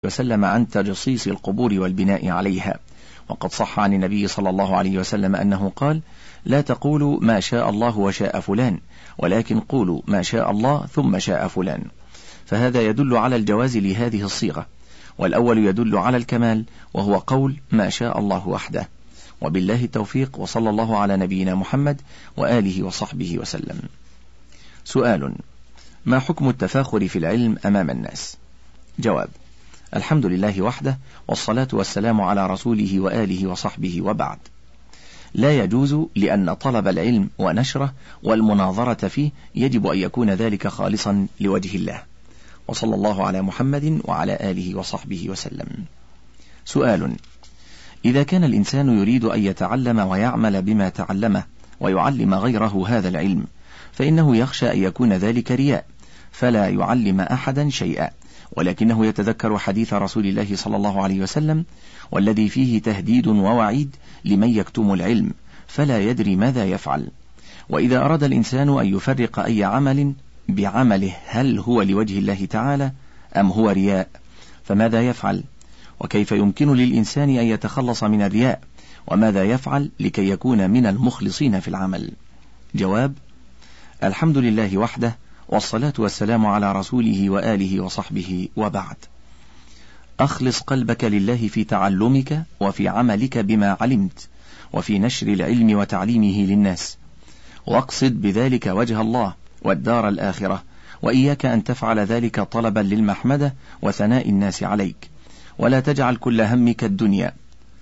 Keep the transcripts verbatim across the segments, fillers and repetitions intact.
وسلم عن تجصيص القبور والبناء عليها. وقد صح عن النبي صلى الله عليه وسلم أنه قال: لا تقولوا ما شاء الله وشاء فلان، ولكن قولوا ما شاء الله ثم شاء فلان. فهذا يدل على الجواز لهذه الصيغة، والأول يدل على الكمال وهو قول ما شاء الله وحده. وبالله التوفيق، وصلى الله على نبينا محمد وآله وصحبه وسلم. سؤال: ما حكم التفاخر في العلم أمام الناس؟ جواب: الحمد لله وحده، والصلاة والسلام على رسوله وآله وصحبه، وبعد. لا يجوز، لأن طلب العلم ونشره والمناظرة فيه يجب أن يكون ذلك خالصا لوجه الله. وصلى الله على محمد وعلى آله وصحبه وسلم. سؤال: إذا كان الإنسان يريد أن يتعلم ويعمل بما تعلمه ويعلم غيره هذا العلم، فإنه يخشى أن يكون ذلك رياء، فلا يعلم أحدا شيئا، ولكنه يتذكر حديث رسول الله صلى الله عليه وسلم والذي فيه تهديد ووعيد لمن يكتم العلم فلا يدري ماذا يفعل. وإذا أراد الإنسان أن يفرق أي عمل بعمله هل هو لوجه الله تعالى أم هو رياء، فماذا يفعل؟ وكيف يمكن للإنسان أن يتخلص من الرياء؟ وماذا يفعل لكي يكون من المخلصين في العمل؟ جواب: الحمد لله وحده، والصلاة والسلام على رسوله وآله وصحبه، وبعد. أخلص قلبك لله في تعلمك وفي عملك بما علمت، وفي نشر العلم وتعليمه للناس، واقصد بذلك وجه الله والدار الآخرة، وإياك أن تفعل ذلك طلبا للمحمدة وثناء الناس عليك. ولا تجعل كل همك الدنيا،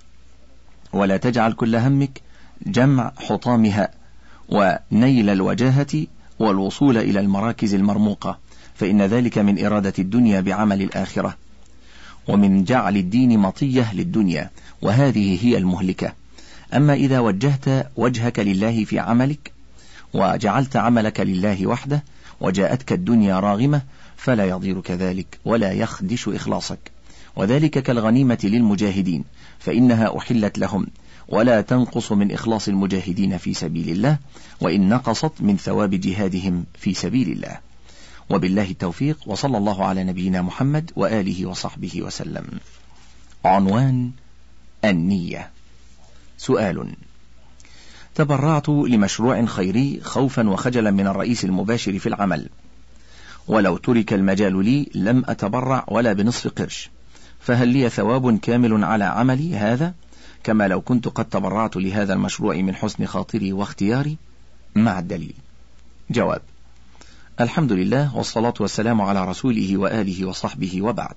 ولا تجعل كل همك جمع حطامها ونيل الوجاهة والوصول إلى المراكز المرموقة، فإن ذلك من إرادة الدنيا بعمل الآخرة، ومن جعل الدين مطية للدنيا، وهذه هي المهلكة. أما إذا وجهت وجهك لله في عملك وجعلت عملك لله وحده وجاءتك الدنيا راغمة، فلا يضيرك ذلك ولا يخدش إخلاصك، وذلك كالغنيمة للمجاهدين، فإنها أحلت لهم، ولا تنقص من إخلاص المجاهدين في سبيل الله، وإن نقصت من ثواب جهادهم في سبيل الله. وبالله التوفيق، وصلى الله على نبينا محمد وآله وصحبه وسلم. عنوان: النية. سؤال: تبرعت لمشروع خيري خوفا وخجلا من الرئيس المباشر في العمل، ولو ترك المجال لي لم أتبرع ولا بنصف قرش، فهل لي ثواب كامل على عملي هذا كما لو كنت قد تبرعت لهذا المشروع من حسن خاطري واختياري؟ مع الدليل. جواب: الحمد لله، والصلاة والسلام على رسوله وآله وصحبه، وبعد.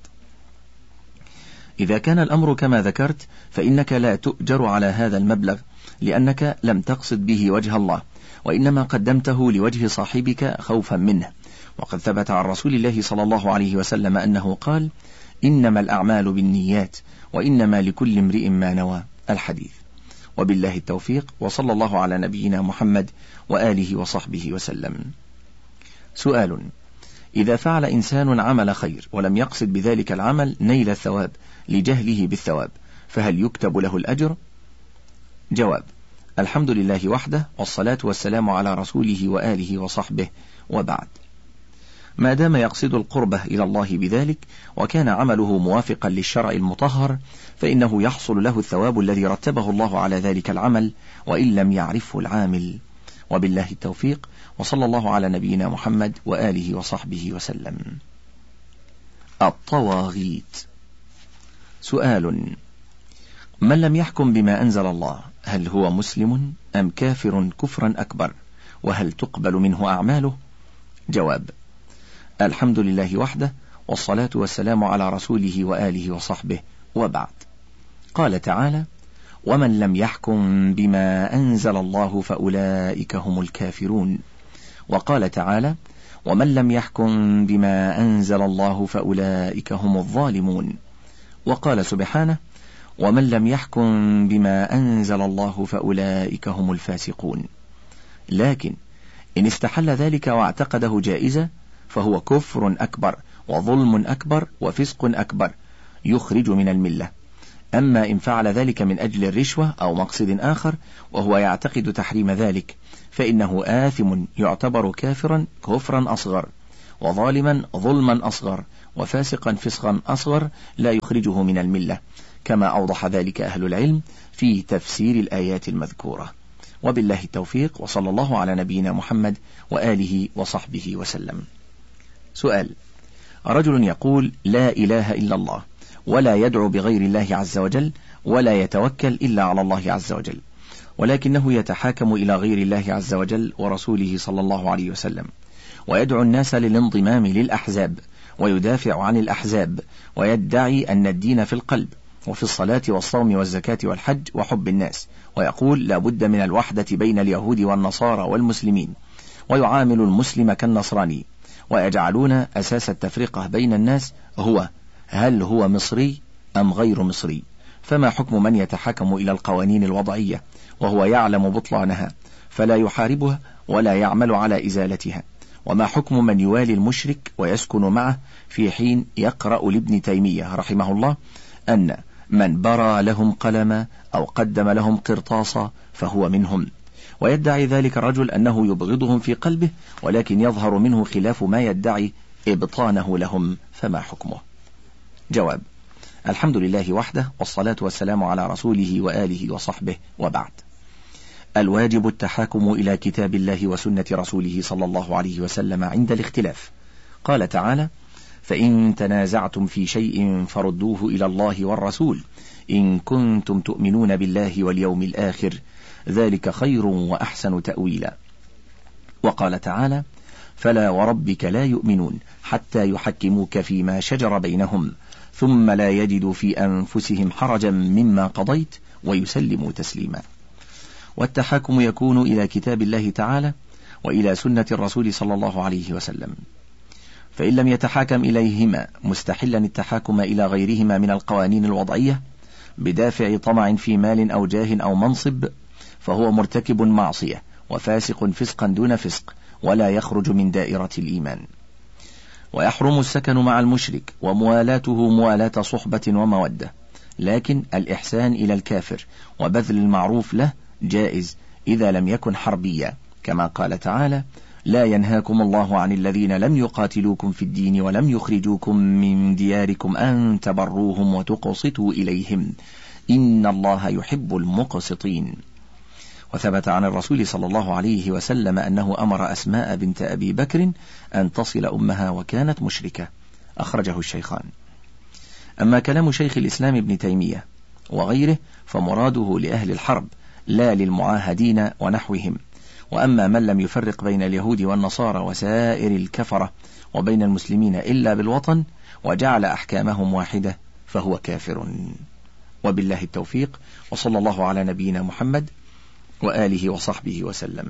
إذا كان الأمر كما ذكرت فإنك لا تؤجر على هذا المبلغ، لأنك لم تقصد به وجه الله، وإنما قدمته لوجه صاحبك خوفا منه. وقد ثبت عن رسول الله صلى الله عليه وسلم أنه قال: إنما الأعمال بالنيات، وإنما لكل امرئ ما نوى. الحديث. وبالله التوفيق، وصلى الله على نبينا محمد وآله وصحبه وسلم. سؤال: إذا فعل إنسان عمل خير ولم يقصد بذلك العمل نيل الثواب لجهله بالثواب، فهل يكتب له الأجر؟ جواب: الحمد لله وحده، والصلاة والسلام على رسوله وآله وصحبه، وبعد. ما دام يقصد القربة إلى الله بذلك وكان عمله موافقا للشرع المطهر، فإنه يحصل له الثواب الذي رتبه الله على ذلك العمل وإن لم يعرفه العامل. وبالله التوفيق، وصلى الله على نبينا محمد وآله وصحبه وسلم. الطواغيت. سؤال: من لم يحكم بما أنزل الله هل هو مسلم أم كافر كفرا أكبر؟ وهل تقبل منه أعماله؟ جواب: الحمد لله وحده، والصلاة والسلام على رسوله وآله وصحبه، وبعد. قال تعالى: ومن لم يحكم بما أنزل الله فأولئك هم الكافرون. وقال تعالى: ومن لم يحكم بما أنزل الله فأولئك هم الظالمون. وقال سبحانه: ومن لم يحكم بما أنزل الله فأولئك هم الفاسقون. لكن إن استحل ذلك واعتقده جائزة فهو كفر أكبر وظلم أكبر وفسق أكبر يخرج من الملة. أما إن فعل ذلك من أجل الرشوة أو مقصد آخر وهو يعتقد تحريم ذلك، فإنه آثم يعتبر كافرا كفرا أصغر، وظالما ظلما أصغر، وفاسقا فسقا أصغر لا يخرجه من الملة، كما أوضح ذلك أهل العلم في تفسير الآيات المذكورة. وبالله التوفيق، وصلى الله على نبينا محمد وآله وصحبه وسلم. سؤال: رجل يقول لا إله إلا الله، ولا يدعو بغير الله عز وجل، ولا يتوكل إلا على الله عز وجل، ولكنه يتحاكم إلى غير الله عز وجل ورسوله صلى الله عليه وسلم، ويدعو الناس للانضمام للأحزاب، ويدافع عن الأحزاب، ويدعي أن الدين في القلب، وفي الصلاة والصوم والزكاة والحج وحب الناس، ويقول لا بد من الوحدة بين اليهود والنصارى والمسلمين، ويعامل المسلم كالنصراني، ويجعلون أساس التفرقة بين الناس هو هل هو مصري أم غير مصري؟ فما حكم من يتحكم إلى القوانين الوضعية وهو يعلم بطلانها فلا يحاربها ولا يعمل على إزالتها؟ وما حكم من يوالي المشرك ويسكن معه في حين يقرأ لابن تيمية رحمه الله أن من برى لهم قلما أو قدم لهم قرطاسا فهو منهم، ويدعي ذلك الرجل أنه يبغضهم في قلبه، ولكن يظهر منه خلاف ما يدعي إبطانه لهم، فما حكمه؟ جواب: الحمد لله وحده، والصلاة والسلام على رسوله وآله وصحبه، وبعد. الواجب التحاكم إلى كتاب الله وسنة رسوله صلى الله عليه وسلم عند الاختلاف. قال تعالى: فإن تنازعتم في شيء فردوه إلى الله والرسول إن كنتم تؤمنون بالله واليوم الآخر ذلك خير وأحسن تأويلا. وقال تعالى: فلا وربك لا يؤمنون حتى يحكموك فيما شجر بينهم ثم لا يجدوا في أنفسهم حرجا مما قضيت ويسلموا تسليما. والتحاكم يكون إلى كتاب الله تعالى وإلى سنة الرسول صلى الله عليه وسلم، فإن لم يتحاكم إليهما مستحلا التحاكم إلى غيرهما من القوانين الوضعية بدافع طمع في مال أو جاه أو منصب فهو مرتكب معصية وفاسق فسقا دون فسق، ولا يخرج من دائرة الإيمان. ويحرم السكن مع المشرك وموالاته موالاة صحبة ومودة، لكن الإحسان إلى الكافر وبذل المعروف له جائز إذا لم يكن حربيا، كما قال تعالى: لا ينهاكم الله عن الذين لم يقاتلوكم في الدين ولم يخرجوكم من دياركم أن تبروهم وتقسطوا إليهم إن الله يحب المقسطين. وثبت عن الرسول صلى الله عليه وسلم أنه أمر أسماء بنت أبي بكر أن تصل أمها وكانت مشركة، أخرجه الشيخان. أما كلام شيخ الإسلام ابن تيمية وغيره فمراده لأهل الحرب لا للمعاهدين ونحوهم. وأما من لم يفرق بين اليهود والنصارى وسائر الكفرة وبين المسلمين إلا بالوطن وجعل أحكامهم واحدة فهو كافر. وبالله التوفيق، وصلى الله على نبينا محمد وآله وصحبه وسلم.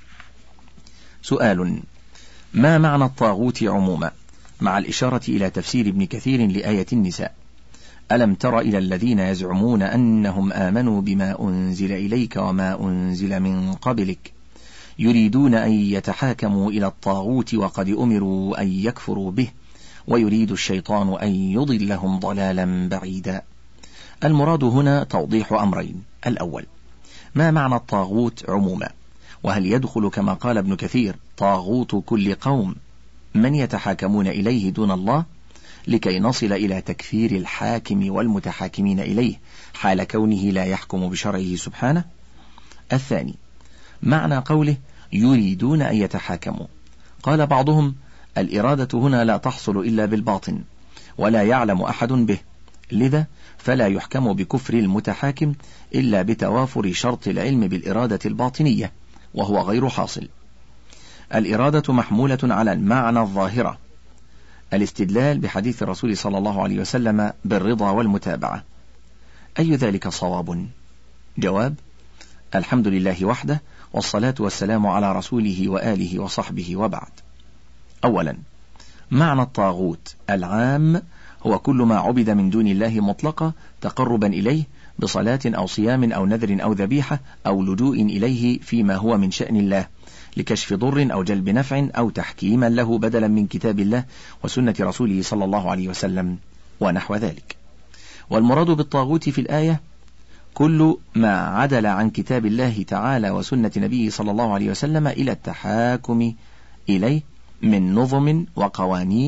سؤال: ما معنى الطاغوت عموما مع الإشارة إلى تفسير ابن كثير لآية النساء؟ ألم تر إلى الذين يزعمون أنهم آمنوا بما أنزل إليك وما أنزل من قبلك يريدون أن يتحاكموا إلى الطاغوت وقد أمروا أن يكفروا به ويريد الشيطان أن يضلهم ضلالا بعيدا. المراد هنا توضيح أمرين: الأول، ما معنى الطاغوت عموما؟ وهل يدخل كما قال ابن كثير طاغوت كل قوم من يتحاكمون إليه دون الله، لكي نصل إلى تكفير الحاكم والمتحاكمين إليه حال كونه لا يحكم بشرعه سبحانه؟ الثاني، معنى قوله يريدون أن يتحاكموا. قال بعضهم: الإرادة هنا لا تحصل إلا بالباطن ولا يعلم أحد به، لذا فلا يحكم بكفر المتحاكم إلا بتوافر شرط العلم بالإرادة الباطنية، وهو غير حاصل. الإرادة محمولة على المعنى الظاهرة، الاستدلال بحديث الرسول صلى الله عليه وسلم بالرضا والمتابعة. أي ذلك صواب؟ جواب: الحمد لله وحده، والصلاة والسلام على رسوله وآله وصحبه، وبعد. أولا، معنى الطاغوت العام هو كل ما عبد من دون الله مطلقا تقربا إليه بصلاة أو صيام أو نذر أو ذبيحة أو لجوء إليه فيما هو من شأن الله لكشف ضر أو جلب نفع أو تحكيما له بدلا من كتاب الله وسنة رسوله صلى الله عليه وسلم ونحو ذلك. والمراد بالطاغوت في الآية كل ما عدل عن كتاب الله تعالى وسنة نبيه صلى الله عليه وسلم إلى التحاكم إليه من نظم وقوانين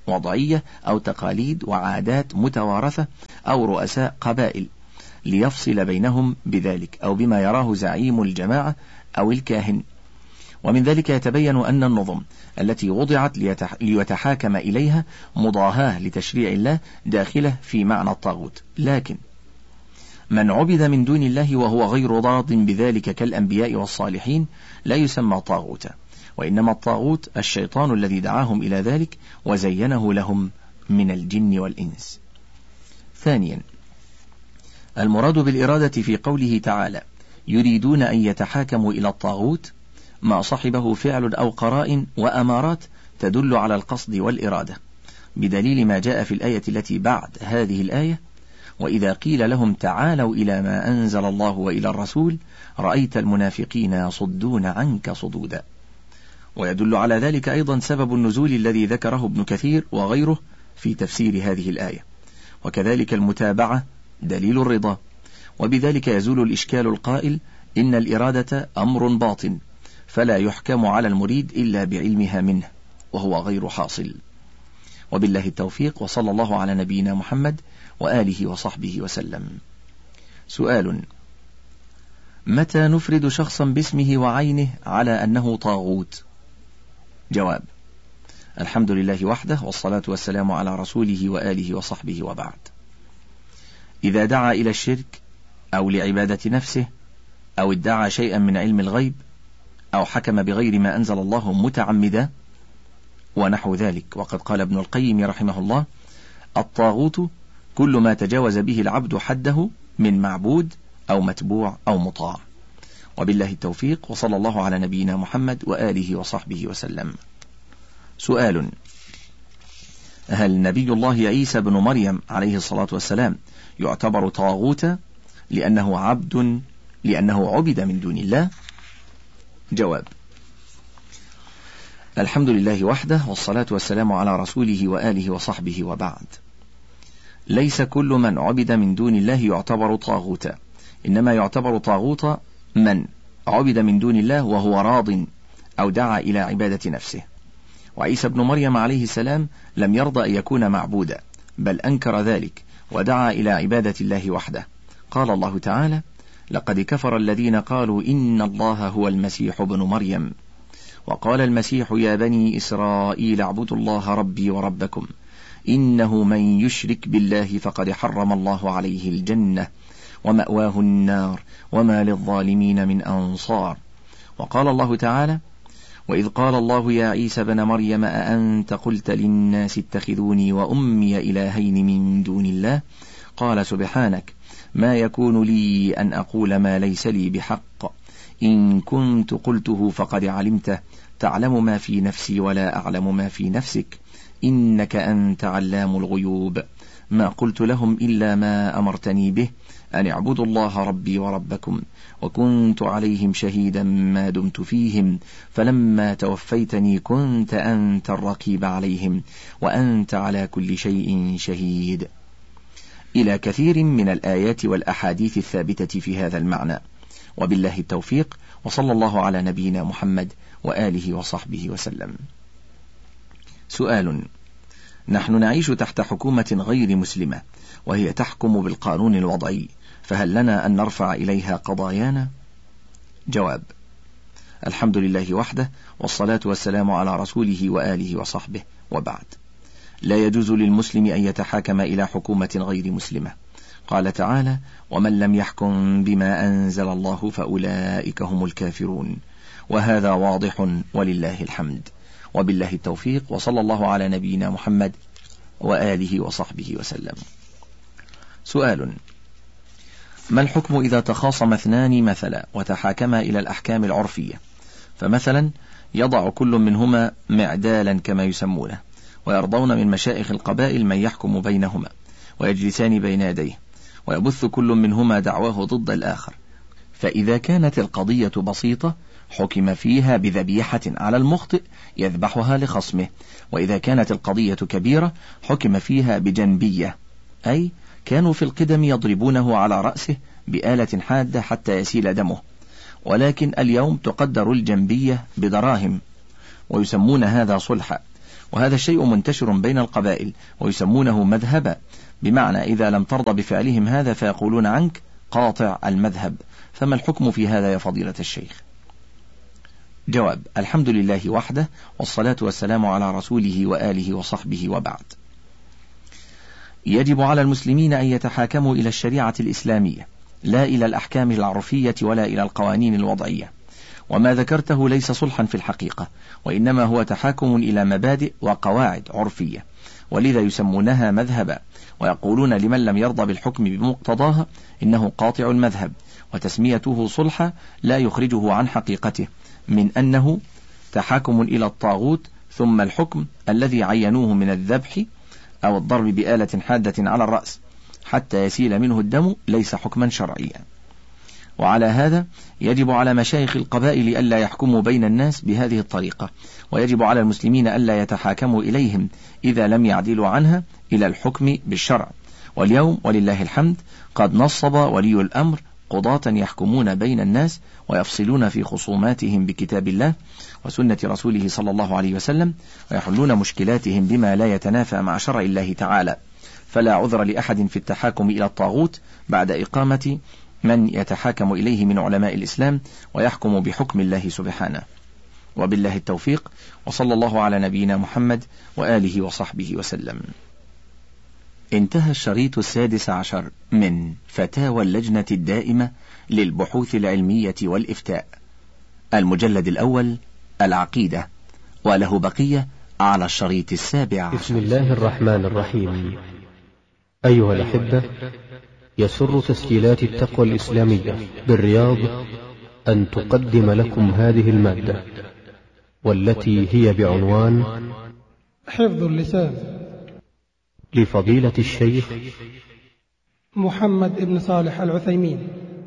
وضعية أو تقاليد وعادات متوارثة أو رؤساء قبائل ليفصل بينهم بذلك أو بما يراه زعيم الجماعة أو الكاهن. ومن ذلك يتبين أن النظم التي وضعت ليتحاكم إليها مضاهاة لتشريع الله داخلة في معنى الطاغوت، لكن من عبد من دون الله وهو غير راض بذلك كالأنبياء والصالحين لا يسمى طاغوتا، وإنما الطاغوت الشيطان الذي دعاهم إلى ذلك وزينه لهم من الجن والإنس. ثانيا، المراد بالإرادة في قوله تعالى يريدون أن يتحاكموا إلى الطاغوت ما صحبه فعل أو قرائن وأمارات تدل على القصد والإرادة، بدليل ما جاء في الآية التي بعد هذه الآية: وإذا قيل لهم تعالوا إلى ما أنزل الله وإلى الرسول رأيت المنافقين يصدون عنك صدودا. ويدل على ذلك أيضا سبب النزول الذي ذكره ابن كثير وغيره في تفسير هذه الآية، وكذلك المتابعة دليل الرضا، وبذلك يزول الإشكال القائل إن الإرادة أمر باطن فلا يحكم على المريد إلا بعلمها منه، وهو غير حاصل. وبالله التوفيق، وصلى الله على نبينا محمد وآله وصحبه وسلم. سؤال: متى نفرد شخصا باسمه وعينه على أنه طاغوت؟ جواب: الحمد لله وحده، والصلاة والسلام على رسوله وآله وصحبه، وبعد. إذا دعا إلى الشرك أو لعبادة نفسه أو ادعى شيئا من علم الغيب أو حكم بغير ما أنزل الله متعمدا ونحو ذلك. وقد قال ابن القيم رحمه الله: الطاغوت كل ما تجاوز به العبد حده من معبود أو متبوع أو مطاع. وبالله التوفيق، وصلى الله على نبينا محمد وآله وصحبه وسلم. سؤال: هل نبي الله عيسى بن مريم عليه الصلاة والسلام يعتبر طاغوتا لأنه عبد لأنه عبد من دون الله؟ جواب: الحمد لله وحده، والصلاة والسلام على رسوله وآله وصحبه، وبعد. ليس كل من عبد من دون الله يعتبر طاغوتا، إنما يعتبر طاغوتا من عبد من دون الله وهو راض أو دعا إلى عبادة نفسه. وعيسى بن مريم عليه السلام لم يرضى أن يكون معبودا، بل أنكر ذلك ودعا إلى عبادة الله وحده. قال الله تعالى: لقد كفر الذين قالوا إن الله هو المسيح ابن مريم، وقال المسيح يا بني إسرائيل اعبدوا الله ربي وربكم إنه من يشرك بالله فقد حرم الله عليه الجنة ومأواه النار وما للظالمين من أنصار. وقال الله تعالى: وإذ قال الله يا عيسى بن مريم أأنت قلت للناس اتخذوني وأمي إلهين من دون الله قال سبحانك ما يكون لي أن أقول ما ليس لي بحق إن كنت قلته فقد علمته تعلم ما في نفسي ولا أعلم ما في نفسك إنك أنت علام الغيوب ما قلت لهم إلا ما أمرتني به أن اعبدوا الله ربي وربكم وكنت عليهم شهيدا ما دمت فيهم فلما توفيتني كنت أنت الرقيب عليهم وأنت على كل شيء شهيد. إلى كثير من الآيات والأحاديث الثابتة في هذا المعنى. وبالله التوفيق، وصلى الله على نبينا محمد وآله وصحبه وسلم. سؤال: نحن نعيش تحت حكومة غير مسلمة وهي تحكم بالقانون الوضعي، فهل لنا أن نرفع إليها قضايانا؟ جواب: الحمد لله وحده، والصلاة والسلام على رسوله وآله وصحبه، وبعد. لا يجوز للمسلم أن يتحاكم إلى حكومة غير مسلمة. قال تعالى: ومن لم يحكم بما أنزل الله فأولئك هم الكافرون، وهذا واضح ولله الحمد. وبالله التوفيق، وصلى الله على نبينا محمد وآله وصحبه وسلم. سؤال: ما الحكم إذا تخاصم اثنان مثلا وتحاكما إلى الأحكام العرفية، فمثلا يضع كل منهما معدالا كما يسمونه ويرضون من مشائخ القبائل من يحكم بينهما ويجلسان بين يديه ويبث كل منهما دعواه ضد الآخر، فإذا كانت القضية بسيطة حكم فيها بذبيحة على المخطئ يذبحها لخصمه، وإذا كانت القضية كبيرة حكم فيها بجنبية، أي كانوا في القدم يضربونه على رأسه بآلة حادة حتى يسيل دمه، ولكن اليوم تقدر الجنبية بدراهم ويسمون هذا صلحا، وهذا الشيء منتشر بين القبائل ويسمونه مذهبا، بمعنى إذا لم ترضى بفعلهم هذا فيقولون عنك قاطع المذهب. فما الحكم في هذا يا فضيلة الشيخ؟ جواب: الحمد لله وحده، والصلاة والسلام على رسوله وآله وصحبه، وبعد. يجب على المسلمين أن يتحاكموا إلى الشريعة الإسلامية، لا إلى الأحكام العرفية ولا إلى القوانين الوضعية. وما ذكرته ليس صلحا في الحقيقة، وإنما هو تحاكم إلى مبادئ وقواعد عرفية، ولذا يسمونها مذهبا، ويقولون لمن لم يرضى بالحكم بمقتضاها إنه قاطع المذهب، وتسميته صلحا لا يخرجه عن حقيقته من أنه تحاكم إلى الطاغوت، ثم الحكم الذي عينوه من الذبح أو الضرب بآلة حادة على الرأس حتى يسيل منه الدم ليس حكما شرعيا. وعلى هذا يجب على مشايخ القبائل ألا يحكموا بين الناس بهذه الطريقة، ويجب على المسلمين ألا يتحاكموا إليهم إذا لم يعدلوا عنها إلى الحكم بالشرع. واليوم ولله الحمد قد نصب ولي الأمر قضاة يحكمون بين الناس ويفصلون في خصوماتهم بكتاب الله وسنة رسوله صلى الله عليه وسلم، ويحلون مشكلاتهم بما لا يتنافى مع شرع الله تعالى. فلا عذر لأحد في التحاكم إلى الطاغوت بعد إقامة من يتحاكم إليه من علماء الإسلام ويحكم بحكم الله سبحانه. وبالله التوفيق، وصلى الله على نبينا محمد وآله وصحبه وسلم. انتهى الشريط السادس عشر من فتاوى اللجنة الدائمة للبحوث العلمية والإفتاء، المجلد الأول العقيدة، وله بقية على الشريط السابع عشر. بسم الله الرحمن الرحيم. أيها الأحبة، يسر تسجيلات التقوى الإسلامية بالرياض أن تقدم لكم هذه المادة، والتي هي بعنوان حفظ اللسان، لفضيلة الشيخ محمد بن صالح العثيمين.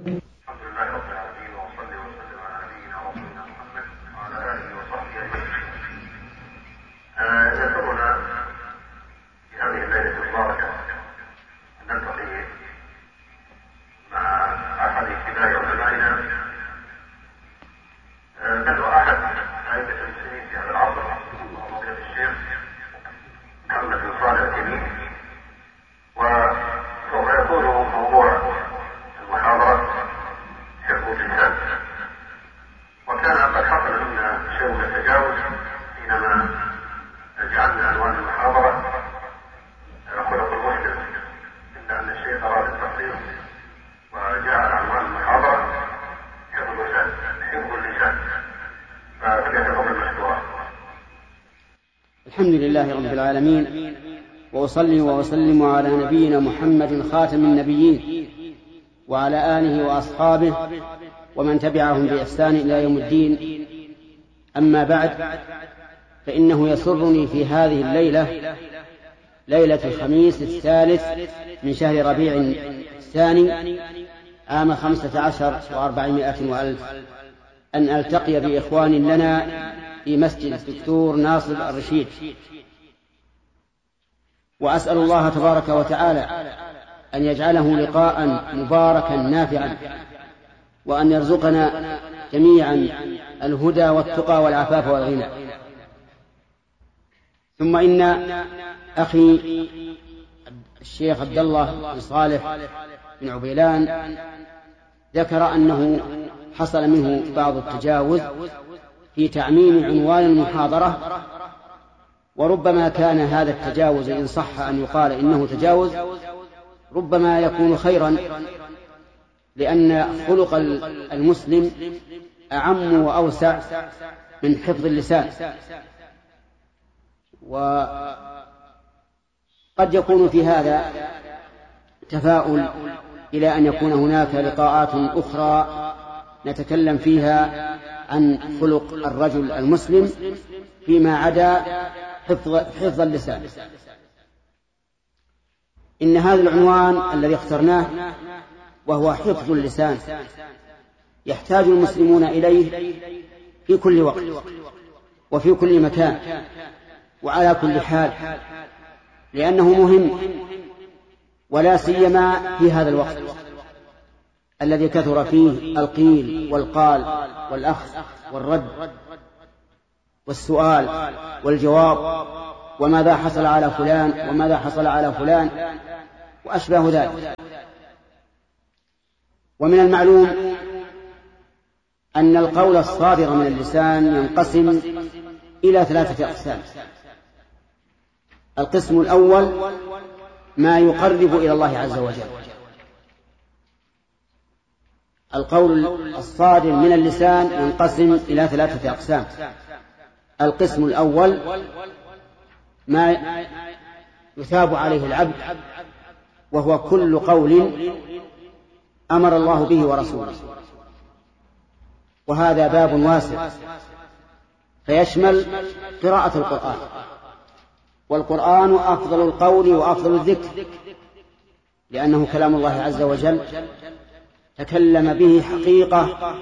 الحمد لله رب العالمين، وأصلي وأسلم على نبينا محمد خاتم النبيين وعلى آله وأصحابه ومن تبعهم بإحسان إلى يوم الدين. أما بعد، فإنه يسرني في هذه الليلة، ليلة الخميس الثالث من شهر ربيع الثاني عام خمسة عشر وأربعمائة وألف، أن ألتقي بإخوان لنا في مسجد الدكتور ناصر الرشيد، وأسأل الله تبارك وتعالى أن يجعله لقاء مباركا نافعا، وأن يرزقنا جميعا الهدى والتقى والعفاف والغنى. ثم إن أخي الشيخ عبد الله بن صالح بن عبيلان ذكر أنه حصل منه بعض التجاوز في تعميم عنوان المحاضرة، وربما كان هذا التجاوز إن صح أن يقال إنه تجاوز ربما يكون خيرا، لأن خلق المسلم أعم وأوسع من حفظ اللسان، وقد يكون في هذا تفاؤل إلى أن يكون هناك لقاءات أخرى نتكلم فيها عن خلق الرجل المسلم فيما عدا حفظ, حفظ اللسان. إن هذا العنوان الذي اخترناه وهو حفظ اللسان يحتاج المسلمون إليه في كل وقت وفي كل مكان وعلى كل حال، لأنه مهم، ولا سيما في هذا الوقت الذي كثر فيه القيل والقال والأخذ والرد والسؤال والجواب وماذا حصل على فلان وماذا حصل على فلان وأشباه ذلك. ومن المعلوم أن القول الصادر من اللسان ينقسم إلى ثلاثة أقسام. القسم الأول ما يقرب إلى الله عز وجل. القول الصادر من اللسان ينقسم إلى ثلاثة أقسام. القسم الأول ما يثاب عليه العبد، وهو كل قول أمر الله به ورسوله، وهذا باب واسع فيشمل قراءة القرآن، والقرآن أفضل القول وأفضل الذكر، لأنه كلام الله عز وجل تكلم به حقيقة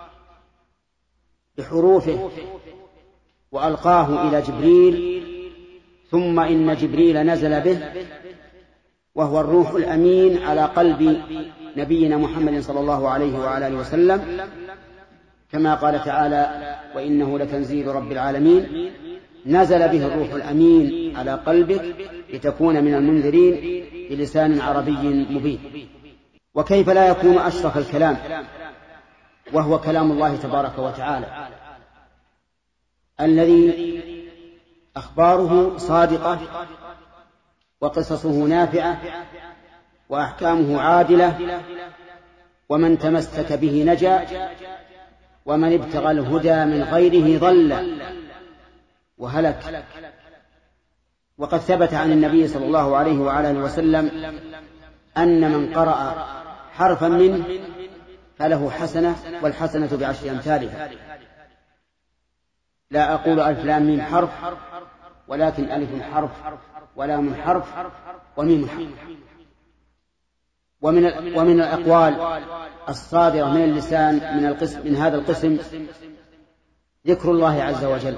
بحروفه وألقاه إلى جبريل، ثم إن جبريل نزل به وهو الروح الأمين على قلب نبينا محمد صلى الله عليه وعلى آله وسلم، كما قال تعالى: وإنه لتنزيل رب العالمين نزل به الروح الأمين على قلبك لتكون من المنذرين بلسان عربي مبين. وكيف لا يكون أشرف الكلام وهو كلام الله تبارك وتعالى الذي أخباره صادقة وقصصه نافعة وأحكامه عادلة، ومن تمسك به نجا ومن ابتغى الهدى من غيره ضل وهلك. وقد ثبت عن النبي صلى الله عليه وعلى آله وسلم أن من قرأ حرفا منه فله حسنة، والحسنة بعشر أمثالها. لا أقول ألف لام ميم حرف، ولكن ألف حرف ولام حرف وميم حرف. ومن ومن الأقوال الصادرة من اللسان من القسم من هذا القسم ذكر الله عز وجل،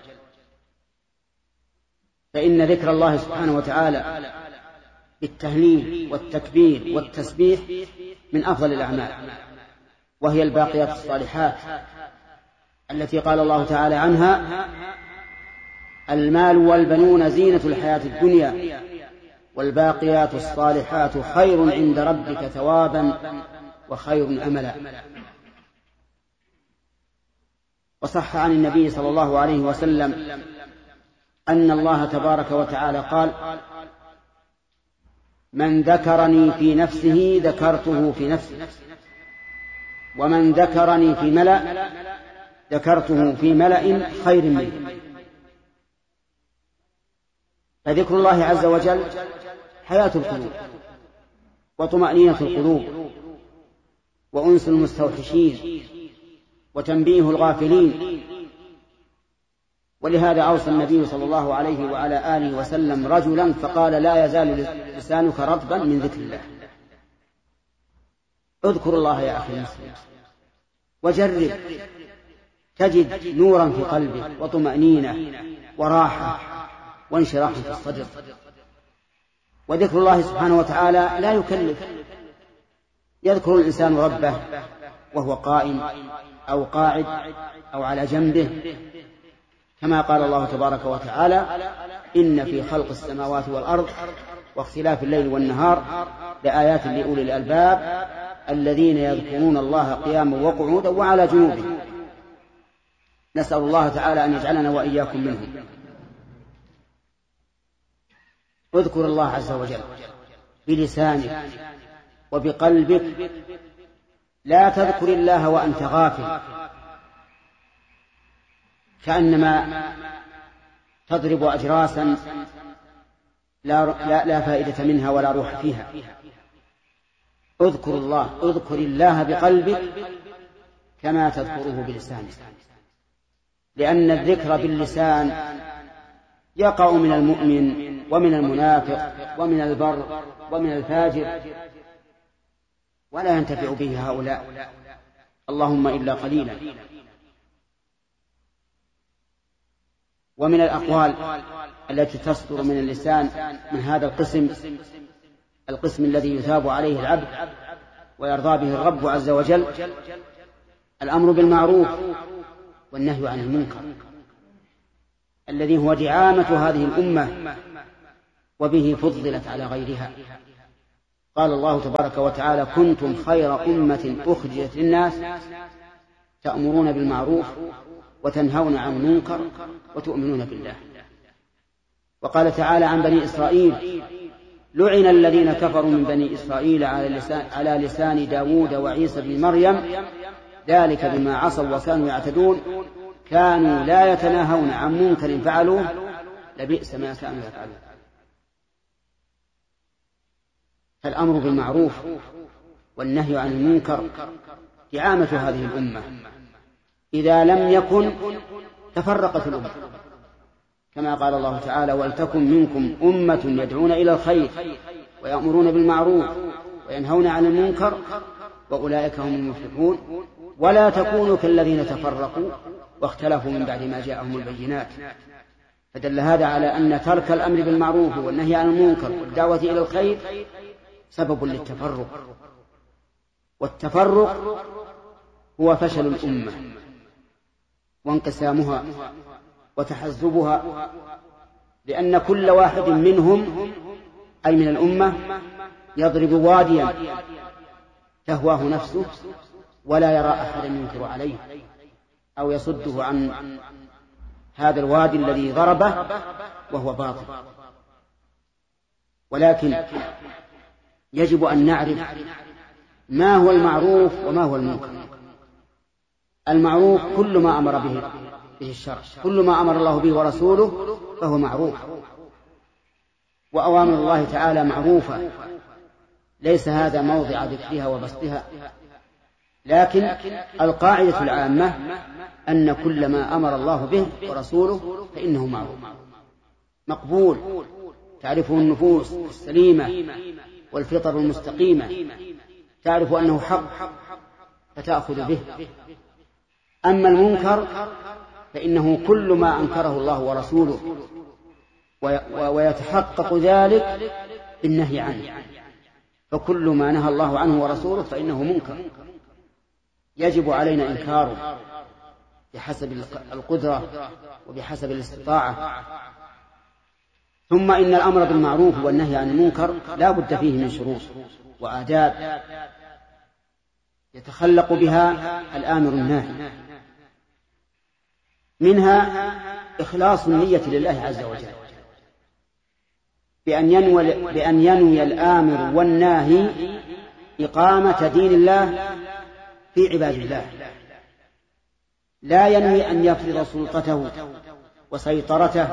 فإن ذكر الله سبحانه وتعالى بالتهليل والتكبير والتسبيح من أفضل الأعمال، وهي الباقيات الصالحات التي قال الله تعالى عنها: المال والبنون زينة الحياة الدنيا والباقيات الصالحات خير عند ربك ثوابا وخير أملا. وصح عن النبي صلى الله عليه وسلم أن الله تبارك وتعالى قال: من ذكرني في نفسه ذكرته في نفسي، ومن ذكرني في ملأ ذكرته في ملأ خير منه. فذكر الله عز وجل حياة القلوب وطمأنينة القلوب وأنس المستوحشين وتنبيه الغافلين. ولهذا أوصى النبي صلى الله عليه وعلى آله وسلم رجلا فقال: لا يزال لسانك رطبا من ذكر الله. اذكر الله يا أخي المسلم وجرب، تجد نورا في قلبك وطمأنينة وراحة وانشراح في الصدر. وذكر الله سبحانه وتعالى لا يكلف، يذكر الإنسان ربه وهو قائم أو قاعد أو على جنبه، كما قال الله تبارك وتعالى: إن في خلق السماوات والأرض واختلاف الليل والنهار لآيات لأولي الألباب الذين يذكرون الله قياما وقعودا وعلى جنوبهم. نسأل الله تعالى أن يجعلنا وإياكم منهم. اذكر الله عز وجل بلسانك وبقلبك، لا تذكر الله وأنت غافل، كأنما تضرب أجراسا لا, لا, لا فائدة منها ولا روح فيها. اذكر الله، اذكر الله بقلبك كما تذكره بلسانك، لأن الذكر باللسان يقع من المؤمن ومن المنافق ومن البر ومن الفاجر، ولا ينتفع به هؤلاء، اللهم إلا قليلا. ومن الأقوال التي تصدر من اللسان من هذا القسم، القسم الذي يثاب عليه العبد ويرضى به الرب عز وجل، الأمر بالمعروف والنهي عن المنكر. الذي هو دعامة هذه الأمة وبه فضلت على غيرها. قال الله تبارك وتعالى: كنتم خير أمة أخرجت للناس تأمرون بالمعروف وتنهون عن المنكر وتؤمنون بالله. وقال تعالى عن بني إسرائيل: لعن الذين كفروا من بني إسرائيل على لسان, على لسان داود وعيسى بن مريم ذلك بما عصوا وكانوا يعتدون كانوا لا يتناهون عن منكر فعلوه لبئس ما كانوا يفعلون. فالأمر بالمعروف والنهي عن المنكر دعامة هذه الأمة، إذا لم يكن تفرقت الأمة، كما قال الله تعالى: ولتكن منكم أمة يدعون إلى الخير ويأمرون بالمعروف وينهون عن المنكر وأولئك هم المفلحون ولا تكونوا كالذين تفرقوا واختلفوا من بعد ما جاءهم البينات. فدل هذا على أن ترك الأمر بالمعروف والنهي عن المنكر والدعوة إلى الخير سبب للتفرق، والتفرق هو فشل الأمة وانقسامها وتحزبها، لأن كل واحد منهم أي من الأمة يضرب واديا تهواه نفسه ولا يرى أحدا ينكر عليه أو يصده عن هذا الوادي الذي ضربه وهو باطل. ولكن يجب أن نعرف ما هو المعروف وما هو المنكر. المعروف كل ما أمر به به الشرع، كل ما أمر الله به ورسوله فهو معروف، وأوامر الله تعالى معروفة، ليس هذا موضع ذكرها وبسطها، لكن القاعدة العامة أن كل ما أمر الله به ورسوله فإنه معروف مقبول، تعرفه النفوس السليمة والفطر المستقيمة، تعرف أنه حق فتأخذ به. أما المنكر فإنه كل ما أنكره الله ورسوله ويتحقق ذلك بالنهي عنه، فكل ما نهى الله عنه ورسوله فإنه منكر يجب علينا إنكاره بحسب القدرة وبحسب الاستطاعة. ثم إن الأمر بالمعروف والنهي عن المنكر لا بد فيه من شروط وآداب يتخلق بها الآمر الناهي، منها إخلاص النية لله عز وجل بأن ينوي, بأن ينوي الآمر والناهي إقامة دين الله في عباد الله، لا ينوي أن يفرض سلطته وسيطرته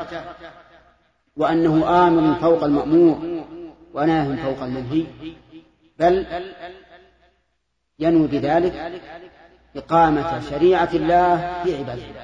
وأنه آمر فوق المأمور وناه فوق المنهي، بل ينوي بذلك إقامة شريعة الله في عباد الله.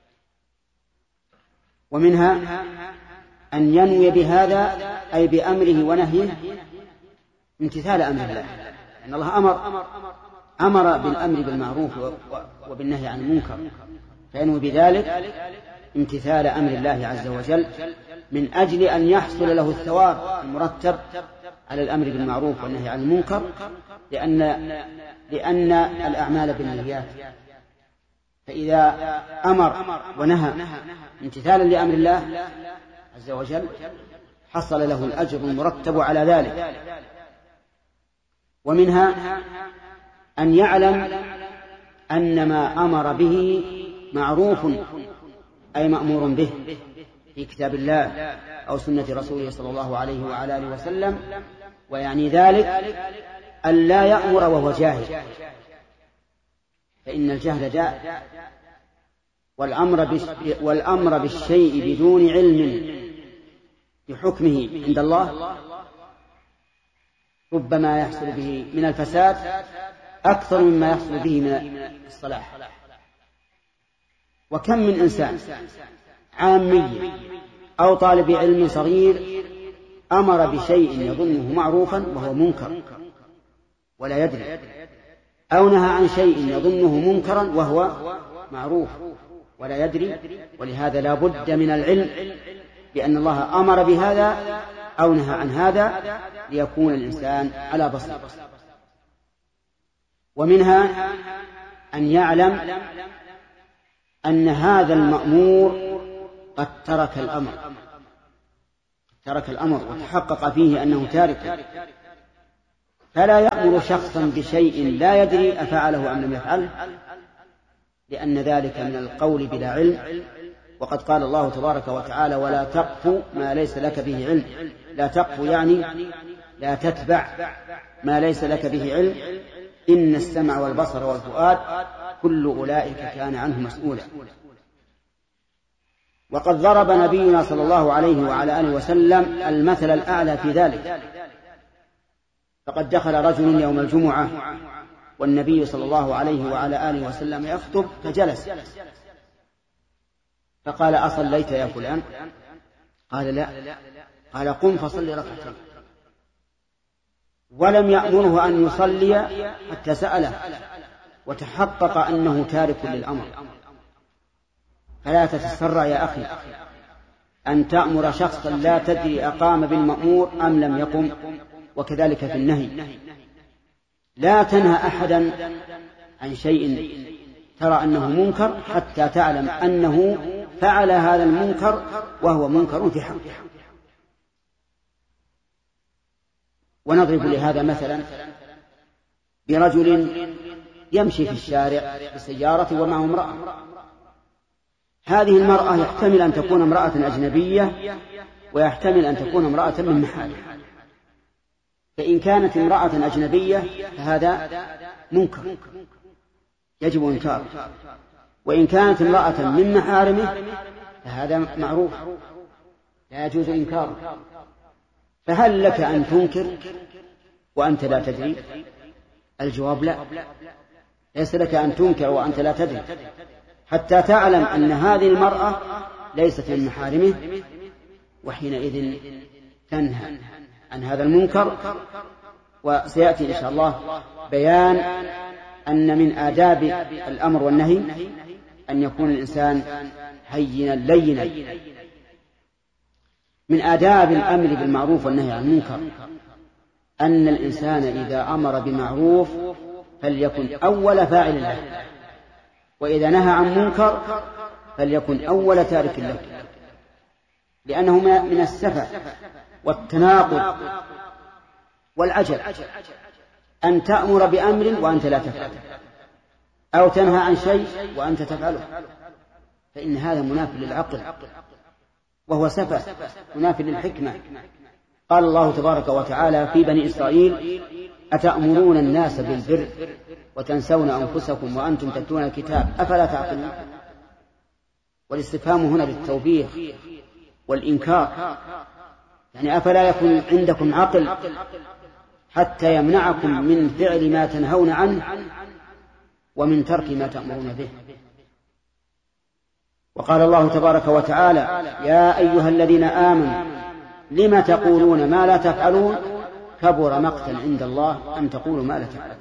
ومنها أن ينوي بهذا أي بأمره ونهيه امتثال أمر الله، لأن الله أمر أمر بالأمر بالمعروف وبالنهي عن المنكر، فينوي بذلك امتثال أمر الله عز وجل من أجل أن يحصل له الثواب المرتب على الأمر بالمعروف والنهي عن المنكر، لأن لأن الأعمال بالنيات، فإذا أمر ونهى امتثالا لأمر الله عز وجل حصل له الأجر المرتب على ذلك. ومنها أن يعلم أن ما أمر به معروف أي مأمور به في كتاب الله أو سنة رسوله صلى الله عليه وعلى آله وسلم، ويعني ذلك أن لا يأمر وهو جاهل، فإن الجهل داء، والأمر, والأمر بالشيء بدون علم بحكمه عند الله ربما يحصل به من الفساد أكثر مما يحصل به من الصلاح. وكم من إنسان عامي أو طالب علم صغير أمر بشيء يظنه معروفا وهو منكر ولا يدري، أو نهى عن شيء يظنه منكرا وهو معروف ولا يدري. ولهذا لا بد من العلم بأن الله أمر بهذا أو نهى عن هذا ليكون الإنسان على بصيرة. ومنها أن يعلم أن هذا المأمور قد ترك الأمر ترك الأمر وتحقق فيه أنه تارك، فلا يأمر شخصا بشيء لا يدري أفعله أم لم يفعله، لأن ذلك من القول بلا علم. وقد قال الله تبارك وتعالى: ولا تقف ما ليس لك به علم. لا تقف يعني لا تتبع ما ليس لك به علم، إن السمع والبصر والفؤاد كل أولئك كان عنه مسؤولا. وقد ضرب نبينا صلى الله عليه وعلى آله وسلم المثل الأعلى في ذلك، فقد دخل رجل يوم الجمعة والنبي صلى الله عليه وعلى آله وسلم يخطب فجلس، فقال: أصليت يا فلان؟ قال: لا. قال: قم فصلي ركعتين. ولم يأمره أن يصلي حتى سأله وتحقق أنه تارك للأمر. فلا تتسرع يا أخي أن تأمر شخصا لا تدري أقام بالمأمور أم لم يقم، وكذلك في النهي. لا تنهى أحدا عن شيء ترى أنه منكر حتى تعلم أنه فعل هذا المنكر وهو منكر في حقه. ونضرب لهذا مثلا برجل يمشي في الشارع بسيارة ومعه امرأة. هذه المرأة يحتمل أن تكون امرأة أجنبية ويحتمل أن تكون امرأة من محارم. فإن كانت امرأة أجنبية فهذا منكر يجب إنكاره، وإن كانت امرأة من محارمه فهذا معروف لا يجوز إنكاره. فهل لك أن تنكر وأنت لا تدري؟ الجواب لا، ليس لك أن تنكر وأنت لا تدري حتى تعلم أن هذه المرأة ليست من محارمه، وحينئذ تنهى عن هذا المنكر. وسيأتي إن شاء الله بيان أن من آداب الأمر والنهي أن يكون الإنسان هينا لينا. من آداب الأمر بالمعروف والنهي عن المنكر أن الإنسان إذا أمر بمعروف فليكن أول فاعل له، وإذا نهى عن منكر فليكن أول تارك له، لأنه من السفه والتناقض والعجب أن تأمر بأمر وأنت لا تفعله، أو تنهى عن شيء وأنت تفعله، فإن هذا مناف للعقل وهو سفه مناف للحكمة. قال الله تبارك وتعالى في بني إسرائيل: أتأمرون الناس بالبر وتنسون أنفسكم وأنتم تتلون الكتاب أفلا تعقلون. والاستفهام هنا للتوبيخ والإنكار، يعني أفلا يكون عندكم عقل حتى يمنعكم من فعل ما تنهون عنه ومن ترك ما تأمرون به. وقال الله تبارك وتعالى: يا أيها الذين آمنوا لم تقولون ما لا تفعلون كبر مقتا عند الله أن تقولوا ما لا تفعلون.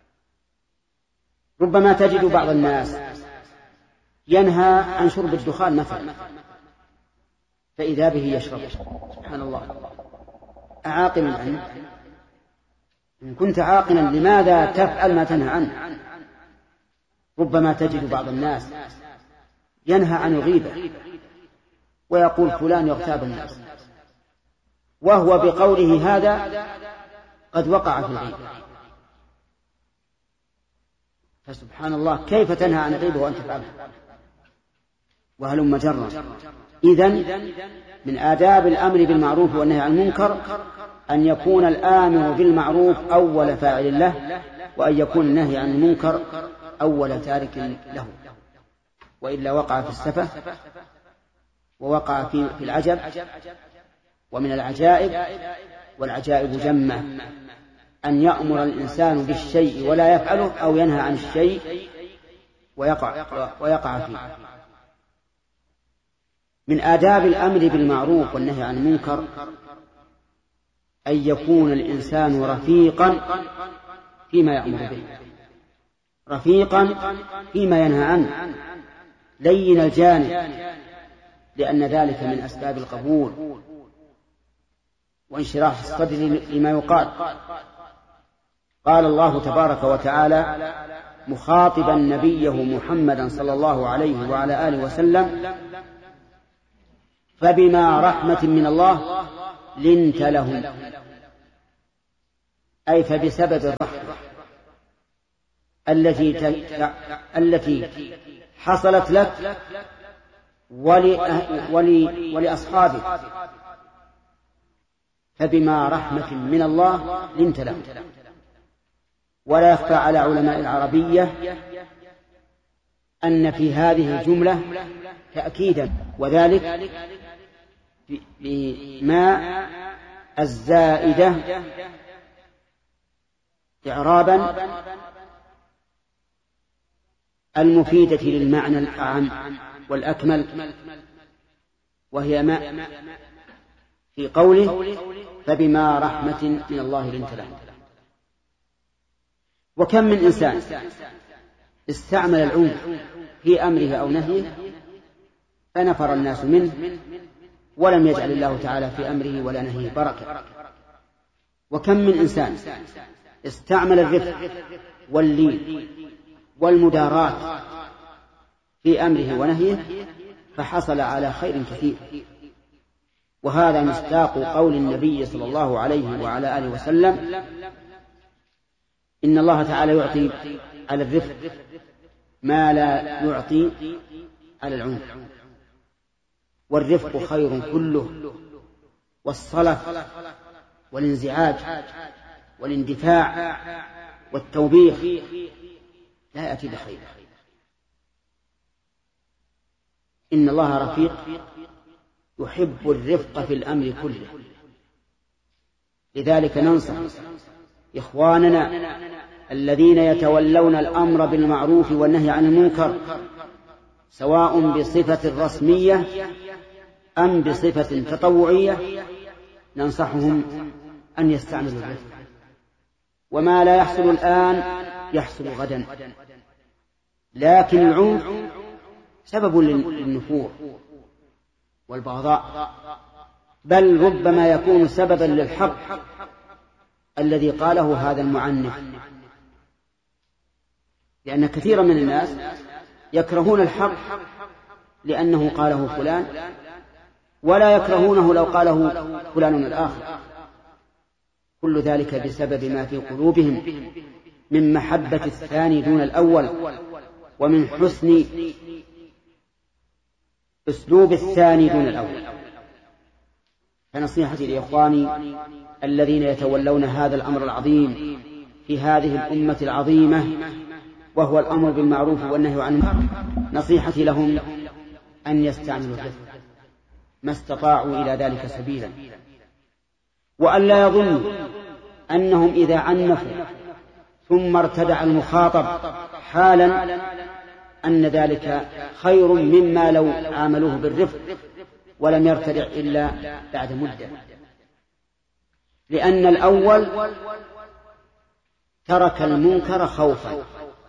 ربما تجد بعض الناس ينهى عن شرب الدخان مثلا، فإذا به يشرب. سبحان الله، أعاقلا أنت؟ إن كنت عاقلا لماذا تفعل ما تنهى عنه؟ ربما تجد بعض الناس ينهى عن الغيبة ويقول فلان يغتاب الناس، وهو بقوله هذا قد وقع في الغيبة. فسبحان الله، كيف تنهى عن الغيبة وأنت تفعلها؟ وهلم جرا. إذن من آداب الأمر بالمعروف والنهي عن المنكر أن يكون الآمر بالمعروف أول فاعل له، وأن يكون النهي عن المنكر أول تارك له، وإلا وقع في السفة ووقع في العجب. ومن العجائب، والعجائب جمة، أن يأمر الإنسان بالشيء ولا يفعله، أو ينهى عن الشيء ويقع, ويقع فيه. من آداب الأمر بالمعروف والنهي عن المنكر أن يكون الإنسان رفيقا فيما يأمر به، رفيقا فيما ينهى عنه، لين الجانب، لأن ذلك من أسباب القبول وانشراح الصدر لما يقال. قال الله تبارك وتعالى مخاطبا نبيه محمدا صلى الله عليه وعلى آله وسلم: فبما رحمة من الله لنت لهم، أي فبسبب الرحمة التي التي حصلت لك ولأصحابك، فبما رحمة من الله لنت لهم. ولا يخفى على علماء العربية أن في هذه الجملة تأكيدا، وذلك بما الزائدة إعرابا المفيدة للمعنى الأعم والأكمل، وهي ما في قوله فبما رحمة من الله لنت لهم. وكم من إنسان استعمل العنف في أمره أو نهيه فنفر الناس منه ولم يجعل الله تعالى في أمره ولا نهيه بركة. وكم من إنسان استعمل الرفق واللين والمداراة في أمره ونهيه فحصل على خير كثير. وهذا مصداق قول النبي صلى الله عليه وعلى آله وسلم: إن الله تعالى يعطي على الرفق ما لا يعطي على العنف، والرفق خير كله، والصلف والانزعاج والاندفاع والتوبيخ لا يأتي بخير. إن الله رفيق يحب الرفق في الأمر كله. لذلك ننصح إخواننا الذين يتولون الأمر بالمعروف والنهي عن المنكر سواء بصفة رسمية أم بصفة تطوعية، ننصحهم أن يستعملوا الرفق، وما لا يحصل الآن يحصل غدا. لكن العنف سبب للنفور والبغضاء، بل ربما يكون سببا للحق الذي قاله هذا المعنف، لأن كثيرا من الناس يكرهون الحق لأنه قاله فلان، ولا يكرهونه لو قاله فلان الآخر. كل ذلك بسبب ما في قلوبهم من محبة الثاني دون الأول، ومن حسن أسلوب الثاني دون الأول. فنصيحتي لإخواني الذين يتولون هذا الأمر العظيم في هذه الأمة العظيمة، وهو الأمر بالمعروف والنهي عن المنكر، نصيحتي لهم أن يستعملوا الرفق ما استطاعوا إلى ذلك سبيلا، وأن لا يظنوا أنهم إذا عنفوا ثم ارتدع المخاطب حالا أن ذلك خير مما لو عاملوه بالرفق ولم يرتدع إلا بعد مدة. لأن الأول ترك المنكر خوفا،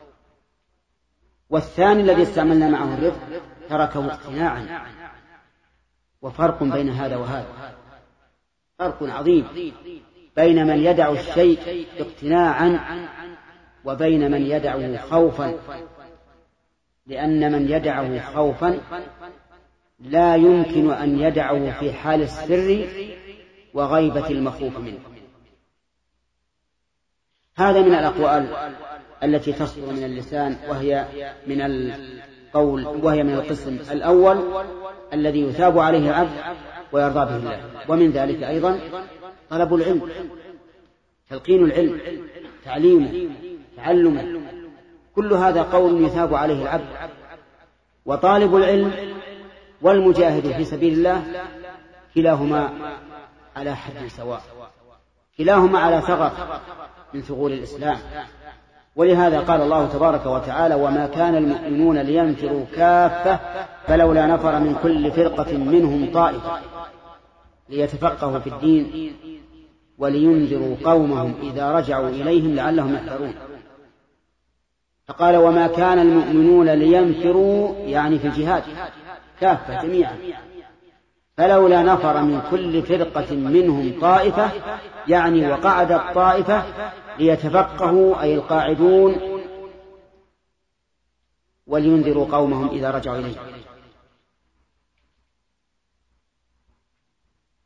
والثاني الذي استعملنا معه الرفق تركه اقتناعا. وفرق بين هذا وهذا، فرق عظيم بين من يدع الشيء اقتناعا وبين من يدعه خوفا، لأن من يدعه خوفا لا يمكن أن يدعه في حال السر وغيبة المخوف منه. هذا من الأقوال التي تصدر من اللسان، وهي من القول وهي من القسم الأول الذي يثاب عليه العبد ويرضى به الله. ومن ذلك أيضا طلب العلم، تلقين العلم، تعليمه، تعلمه، كل هذا قول يثاب عليه العبد. وطالب العلم والمجاهد في سبيل الله كلاهما على حد سواء، كلاهما على ثغر من ثغور الإسلام. ولهذا قال الله تبارك وتعالى: وما كان المؤمنون لينفروا كافة فلولا نفر من كل فرقة منهم طائفة ليتفقهوا في الدين ولينذروا قومهم إذا رجعوا إليهم لعلهم يحذرون. فقال: وما كان المؤمنون لينفروا، يعني في الجهاد كافة جميعا، فلولا نفر من كل فرقة منهم طائفة، يعني وقعدت طائفة ليتفقهوا أي القاعدون ولينذروا قومهم إذا رجعوا إليه.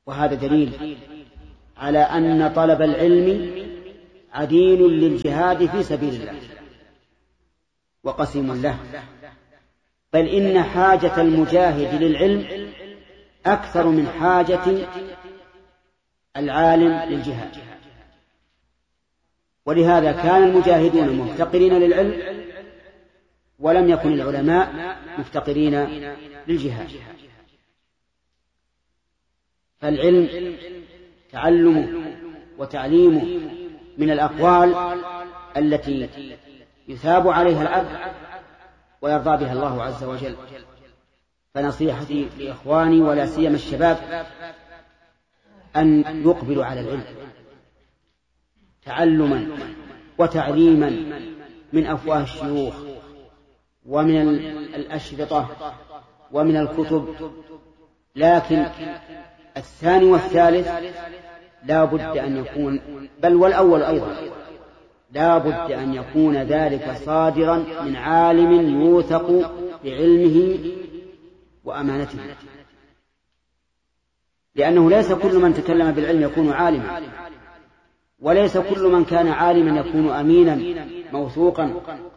وهذا دليل على أن طلب العلم عديل للجهاد في سبيل الله وقسيم له، بل إن حاجة المجاهد للعلم أكثر من حاجة العالم للجهاد. ولهذا كان المجاهدون مفتقرين للعلم، ولم يكن العلماء مفتقرين للجهاد. فالعلم تعلمه وتعليمه من الأقوال التي يثاب عليها العبد ويرضى بها الله عز وجل. فنصيحتي لإخواني ولا سيما الشباب أن يقبلوا على العلم تعلما وتعليما من أفواه الشيوخ ومن الأشرطة ومن الكتب، لكن الثاني والثالث لا بد أن يكون، بل والأول أيضا لا بد أن يكون ذلك صادرا من عالم يوثق بعلمه وأمانته، لأنه ليس كل من تكلم بالعلم يكون عالما، وليس كل من كان عالما يكون أمينا موثوقا.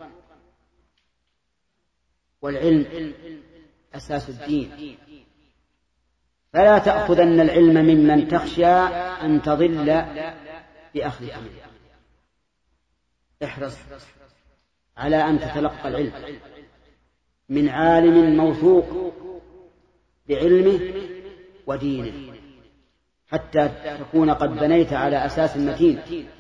والعلم أساس الدين، فلا تأخذن العلم ممن تخشى أن تضل بأخذه. احرص على أن تتلقى العلم من عالم موثوق بعلمه ودينه، حتى تكون قد بنيت على أساس متين.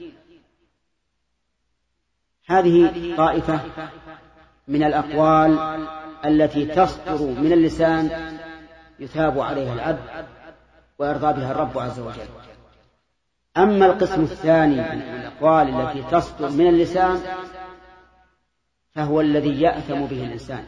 هذه طائفة من الأقوال التي تصدر من اللسان يثاب عليها العبد ويرضى بها الرب عز وجل. أما القسم الثاني من الأقوال التي تصدر من اللسان فهو الذي يأثم به الإنسان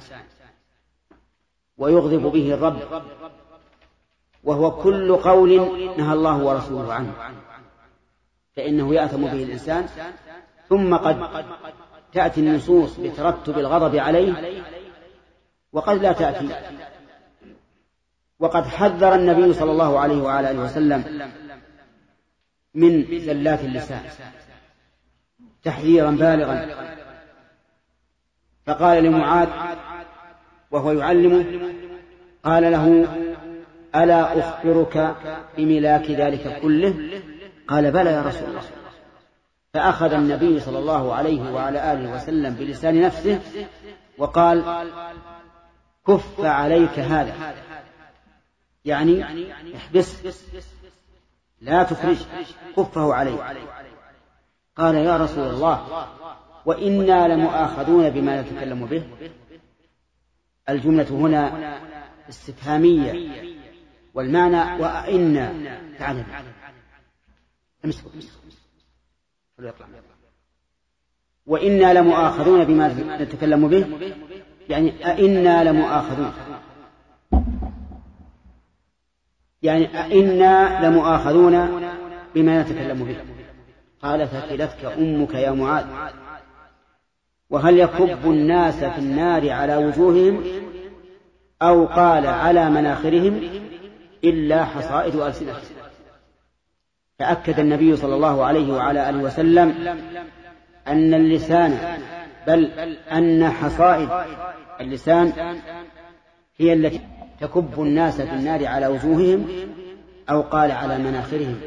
ويغضب به الرب، وهو كل قول نهى الله ورسوله عنه، فإنه يأثم به الإنسان. ثم قد تأتي النصوص بترتب الغضب عليه وقد لا تأتي. وقد حذر النبي صلى الله عليه وعلى آله وسلم من زلات اللسان تحذيرا بالغا، فقال لمعاذ وهو يعلمه، قال له: ألا أخبرك بملاك ذلك كله؟ قال: بلى يا رسول الله. فأخذ النبي صلى الله عليه وعلى آله وسلم بلسان نفسه وقال: كف عليك هذا، يعني احبس لا تخرج، كفه عليك. قال: يا رسول الله، وإنا لمؤاخذون بما نتكلم به. الجملة هنا استفهامية، والمعنى وإنا تعلم وإنا لمؤاخذون بما نتكلم به، يعني أئنا لمؤاخذون، يعني أئنا لمؤاخذون بما نتكلم به. قال: ثكلتك أمك يا معاذ. وهل يكب الناس في النار على وجوههم أو قال على مناخرهم إلا حصائد ألسنتهم؟ فأكد النبي صلى الله عليه وعلى آله وسلم أن اللسان، بل أن حصائد اللسان هي التي تكب الناس في النار على وجوههم أو قال على مناخرهم.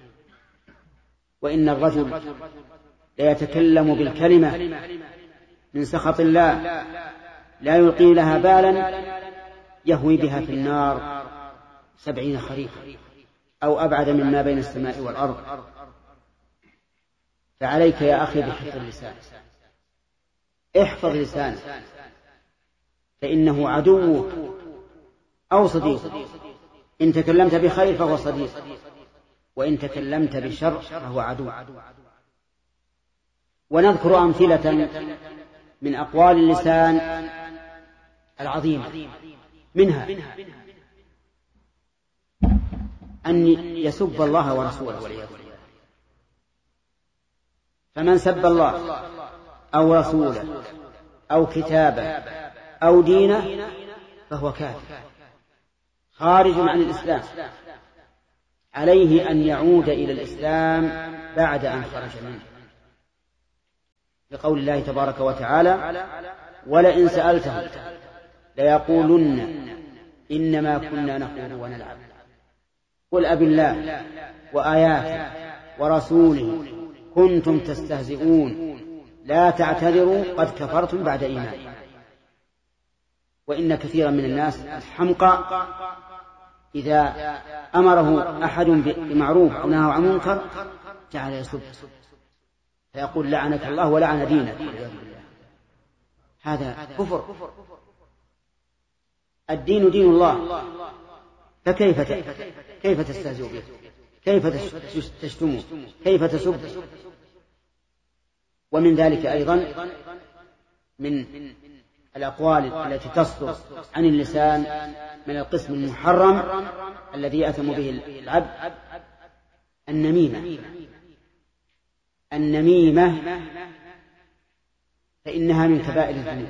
وإن الرجل ليتكلم بالكلمة من سخط الله لا يلقي لها بالا يهوي بها في النار سبعين خريفا أو أبعد مما بين السماء والأرض. فعليك يا أخي بحفظ اللسان، احفظ لسانك، فإنه عدوك أو صديقك. إن تكلمت بخير فهو صديق، وإن تكلمت بشر فهو عدو. ونذكر أمثلة من أقوال اللسان العظيمة، منها أن يسب الله ورسوله والعياذ بالله. فمن سب الله أو رسوله أو كتابه أو دينه فهو كافر خارج عن الإسلام، عليه أن يعود إلى الإسلام بعد أن خرج منه، لقول الله تبارك وتعالى: ولئن سألتهم ليقولن إنما كنا نخوض ونلعب قل أب الله وآياته ورسوله كنتم تستهزئون لا تعتذروا قد كفرتم بعد إيمانكم. وإن كثيرا من الناس الحمقى إذا أمره أحد بمعروف أو نهى عن منكر جعل يسب فيقول: لعنك الله ولعن دينك. هذا كفر. الدين دين الله، فكيف كيف تستهزئ به؟ كيف تشتمه؟ كيف تسب؟ ومن ذلك أيضا من الأقوال التي تصدر عن اللسان من القسم المحرم الذي يأثم به العبد النميمة. النميمة فإنها من كبائر الذنوب،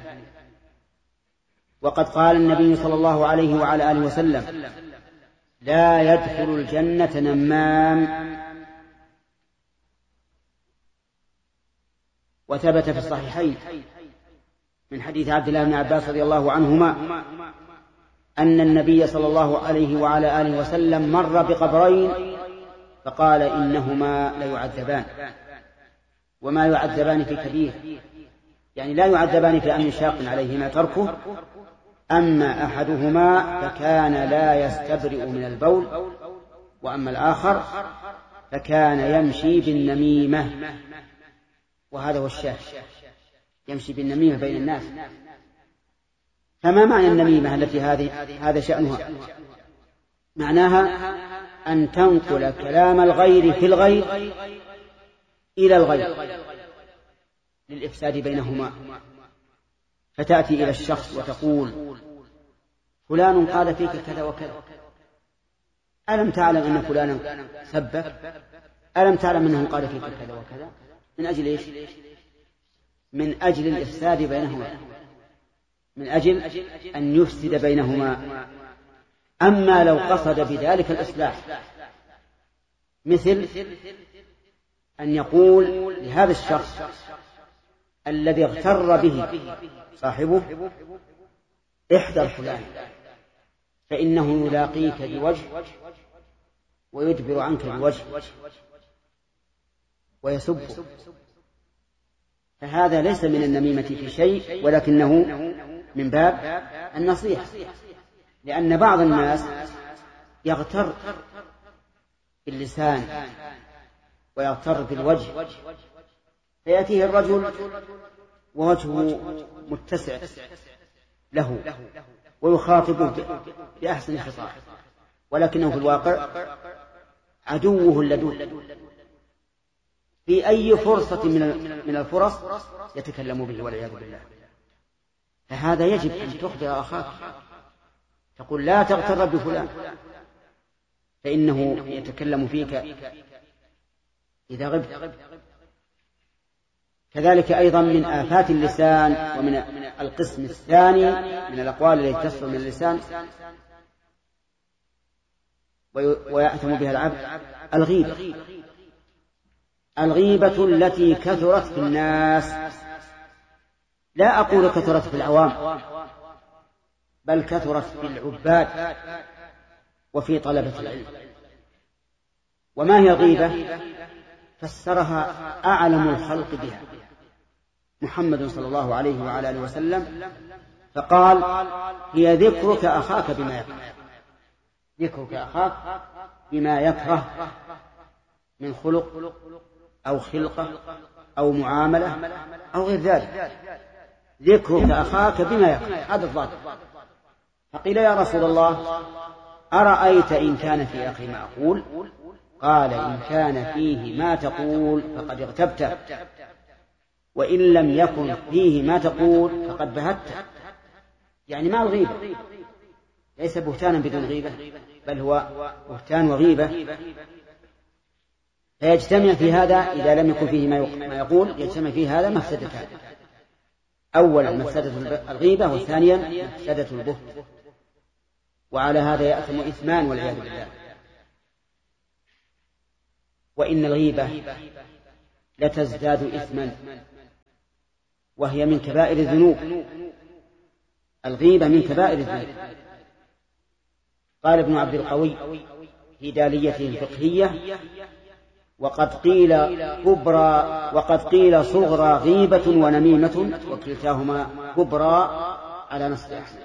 وقد قال النبي صلى الله عليه وعلى آله وسلم: لا يدخل الجنة نمام. وثبت في الصحيحين من حديث عبد الله بن عباس رضي الله عنهما أن النبي صلى الله عليه وعلى آله وسلم مر بقبرين فقال: إنهما ليعذبان وما يعذبان في كبير، يعني لا يعذبان في أمر شاق عليهما تركه، أما أحدهما فكان لا يستبرئ من البول، وأما الآخر فكان يمشي بالنميمة. وهذا هو الشاهد، يمشي بالنميمة بين الناس. فما معنى النميمة التي هذه هذا شأنها؟ معناها أن تنقل كلام الغير في الغير إلى الغير للإفساد بينهما، فتأتي إلى الشخص وتقول: فلان قال فيك كذا وكذا، ألم تعلم أن فلانا سبك؟ ألم تعلم أنه قال فيك كذا وكذا؟ من أجل إيش؟ من أجل الإفساد بينهما، من أجل أن يفسد بينهما. أما لو قصد بذلك الإصلاح، مثل أن يقول لهذا الشخص الذي اغتر به صاحبه: احذر فلان فإنه يلاقيك بوجه ويدبر عنك بوجه ويسب، فهذا ليس من النميمة في شيء، ولكنه من باب النصيحة، لأن بعض الناس يغتر باللسان ويغتر بالوجه، فيأتيه الرجل ووجهه متسع له ويخاطبه بأحسن خطاب، ولكنه في الواقع عدوه اللدود، في أي فرصة من الفرص يتكلم به والعياذ بالله. فهذا يجب أن تخبر أخاك، تقول: لا تغتر بفلان فإنه يتكلم فيك إذا غبت. كذلك أيضا من آفات اللسان ومن القسم الثاني من الأقوال التي تصدر من اللسان ويأثم بها العبد الغيبة. الغيبة التي كثرت في الناس، لا أقول كثرت في العوام، بل كثرت في العباد وفي طلبة العلم. وما هي الغيبة؟ فسرها أعلم الخلق بها محمد صلى الله عليه وعلى آله وسلم، فقال: هي ذكرك أخاك بما يكره. ذكرك أخاك بما يكره من خلق أو خلقة أو معاملة أو غير ذلك. ذكرك أخاك بما يكره، هذا الضابط. فقيل: يا رسول الله، أرأيت إن كان في أخي ما أقول؟ قال: إن كان فيه ما تقول فقد اغتبته، وإن لم يكن فيه ما تقول فقد بهته. يعني ما الغيبة ليس بهتانا بدون غيبة، بل هو بهتان وغيبة. فيجتمع في هذا إذا لم يكن فيه ما يقول، يجتمع فيه هذا مفسدتان: أولا مفسدة الغيبة، والثانيا مفسدة البهت. وعلى هذا يأثم إثمان والعياذ بالله. وإن الغيبة لتزداد إثما، وهي من كبائر الذنوب. الغيبة من كبائر الذنوب. قال ابن عبد القوي في داليته الفقهية: وقد قيل كبرى وقد قيل صغرى غيبة ونميمة، وكلتاهما كبرى على نص أحسن.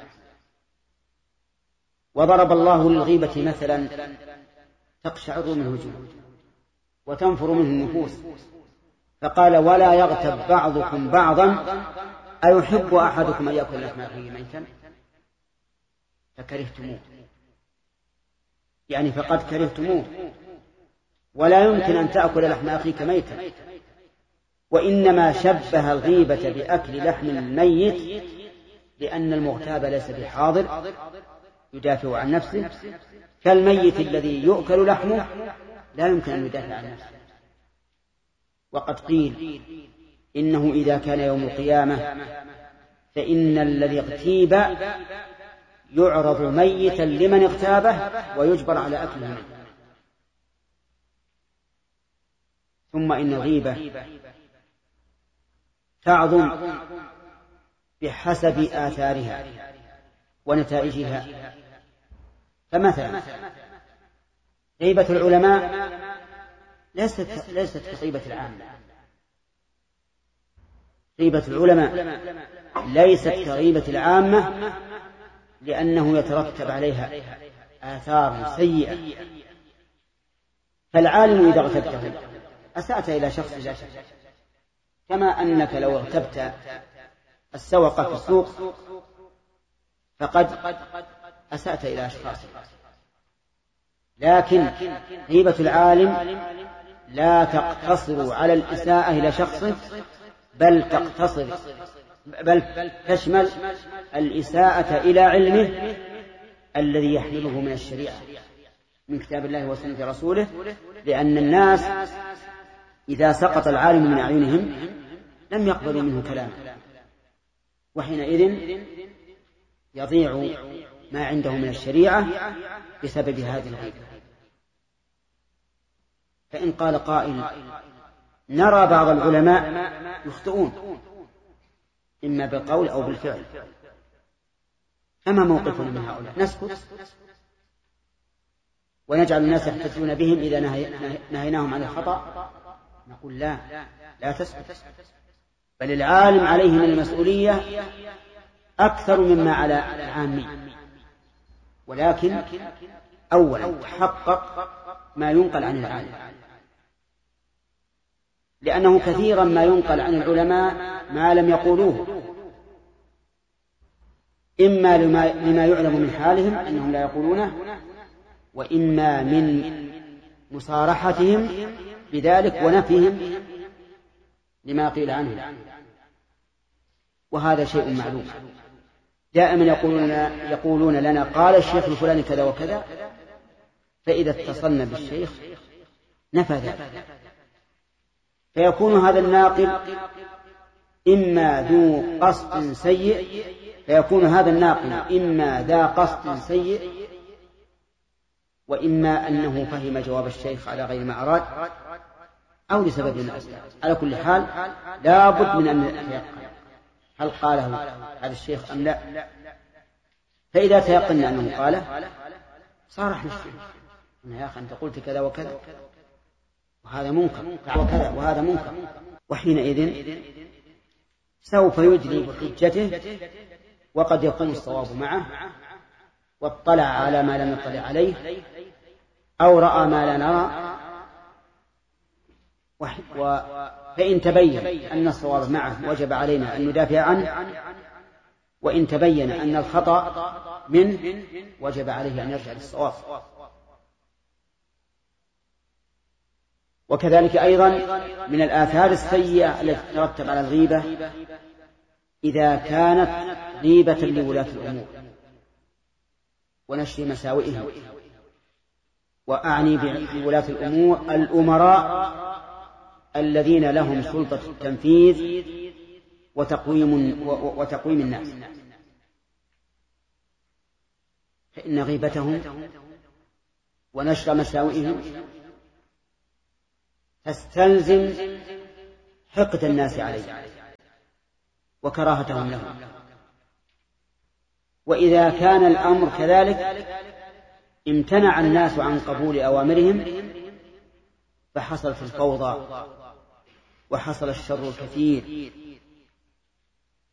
وضرب الله للغيبة مثلا: تقشعر منه الجلود وتنفر منه النفوس، فقال: ولا يغتب بعضكم بعضا أيحب أحدكم أن يأكل لحم أخيه ميتا فكرهتموه، يعني فقد كرهتموه، ولا يمكن أن تأكل لحم أخيك ميتا. وإنما شبه الغيبة بأكل لحم الميت لأن المغتاب ليس بحاضر يدافع عن نفسه، كالميت الذي يؤكل لحمه لا يمكن أن يدافع عن نفسه. وقد قيل إنه إذا كان يوم القيامة فإن الذي اغتيب يعرض ميتا لمن اغتابه ويجبر على أكله منه. ثم إن الغيبة تعظم بحسب آثارها ونتائجها. فمثلا غيبة العلماء ليست ليست كغيبة العامة. غيبة العلماء ليست كغيبة العامة لأنه يترتب عليها آثار سيئة. فالعالم إذا اغتبته أسأت إلى شخص لا شك، كما أنك لو اغتبت السوق في السوق فقد أسأت إلى أشخاص. لكن غيبة العالم لا تقتصر على الإساءة إلى شخصه، بل تقتصر بل تشمل الإساءة إلى علمه الذي يحمله من الشريعة من كتاب الله وسنة رسوله. لأن الناس إذا سقط العالم من أعينهم لم يقبلوا منه كلاما، وحينئذ يضيع ما عنده من الشريعة بسبب هذه الغيبة. فإن قال قائل: نرى بعض العلماء يخطئون إما بالقول أو بالفعل، فما موقفنا من هؤلاء؟ نسكت ونجعل الناس يحتجون بهم إذا نهيناهم عن الخطأ؟ نقول لا، لا تسكت، بل العالم عليه من المسؤولية أكثر مما على العامي. ولكن أولا تحقق ما ينقل عن العالم، لأنه كثيرا ما ينقل عن العلماء ما لم يقولوه، إما لما يعلم من حالهم أنهم لا يقولونه، وإما من مصارحتهم بذلك ونفيهم لما قيل عنه. وهذا شيء معلوم. دائما يقولون, يقولون لنا قال الشيخ الفلاني كذا وكذا، فإذا اتصلنا بالشيخ نفى ذلك، فيكون هذا الناقل إما ذو قصد سيء فيكون هذا الناقل إما ذا قصد سيء، وإما أنه فهم جواب الشيخ على غير ما أراد، أو لسبب من الأسباب. على كل حال لا بد من أن نتيقن هل قاله هذا الشيخ أم لا. فإذا تيقنا أنه قاله صارح للشيخ: يا أخي أنت قلت كذا وكذا وهذا منكر وكذا وهذا منكر، وحينئذ سوف يجري بحجته، وقد يكون الصواب معه، واطلع على ما لم يطلع عليه، أو رأى ما لا نرى. فإن تبين أن الصواب معه وجب علينا أن ندافع عنه، وإن تبين أن الخطأ منه وجب عليه أن يرجع للصواب. وكذلك أيضا من الآثار السيئة التي تترتب على الغيبة إذا كانت غيبة لولاة الأمور ونشر مساوئهم، وأعني بولاة الأمور الأمراء الذين لهم سلطة التنفيذ وتقويم, وتقويم الناس، فإن غيبتهم ونشر مساوئهم تستلزم حقد الناس عليه وكراهتهم له. وإذا كان الأمر كذلك امتنع الناس عن قبول أوامرهم فحصلت الفوضى وحصل الشر الكثير